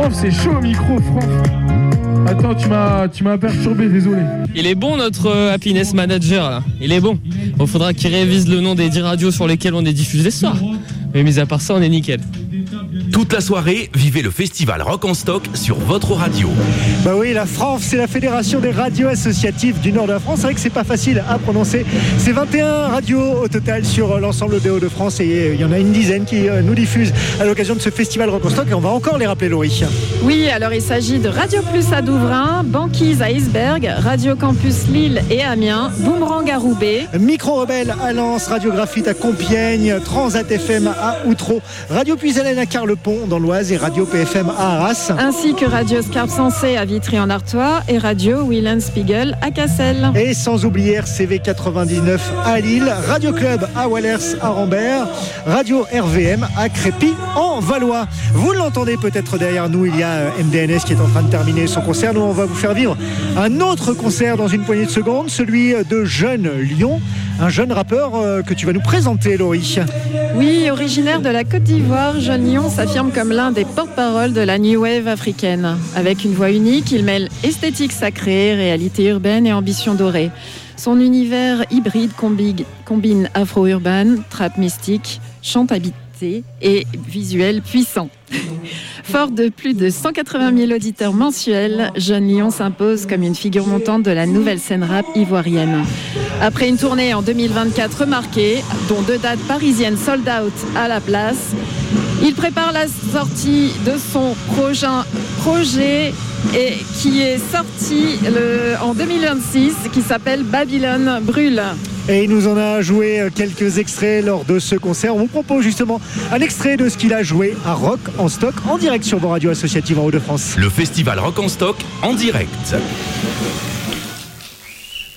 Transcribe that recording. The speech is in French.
Franck, c'est chaud au micro, Franck. Attends, tu m'as perturbé, désolé. Il est bon notre happiness manager là. Il est bon. Il faudra qu'il révise le nom des 10 radios sur lesquelles on est diffusé ce soir. Mais mis à part ça, on est nickel. Toute la soirée, vivez le festival Rock en Stock sur votre radio. Bah oui, la FRANF, c'est la Fédération des radios associatives du nord de la France. C'est vrai que c'est pas facile à prononcer. C'est 21 radios au total sur l'ensemble des Hauts-de-France et il y en a une dizaine qui nous diffusent à l'occasion de ce festival Rock en Stock et on va encore les rappeler, Laurie. Oui, alors il s'agit de Radio Plus à Douvrin, Banquise à Isbergues, Radio Campus Lille et Amiens, Boomerang à Roubaix, Micro Rebelle à Lens, Radio Graphite à Compiègne, Transat FM à Outreau, Radio Puisalène à Carlepont dans l'Oise et Radio PFM à Arras. Ainsi que Radio Scarpe Sensée à Vitry-en-Artois et Radio Wilhelm Spiegel à Cassel. Et sans oublier RCV 99 à Lille, Radio Club à Wallers à Rambert, Radio RVM à Crépy en Valois. Vous l'entendez peut-être derrière nous, il y a MDNS qui est en train de terminer son concert. Nous on va vous faire vivre un autre concert dans une poignée de secondes, celui de Jeune Lion, un jeune rappeur que tu vas nous présenter, Laurie. Oui, originaire de la Côte d'Ivoire, Jeune Lion s'affirme comme l'un des porte-parole de la New Wave africaine. Avec une voix unique, il mêle esthétique sacrée, réalité urbaine et ambition dorée. Son univers hybride combine afro-urbain, trap mystique, chant habité et visuel puissant. Fort de plus de 180 000 auditeurs mensuels, Jeune Lion s'impose comme une figure montante de la nouvelle scène rap ivoirienne. Après une tournée en 2024 remarquée, dont 2 dates parisiennes sold out à la place, il prépare la sortie de son projet et qui est sorti en 2026, qui s'appelle Babylone Brûle. Et il nous en a joué quelques extraits lors de ce concert. On vous propose justement un extrait de ce qu'il a joué à Rock en Stock en direct sur vos radios associatives en Hauts-de-France. Le festival Rock en Stock en direct.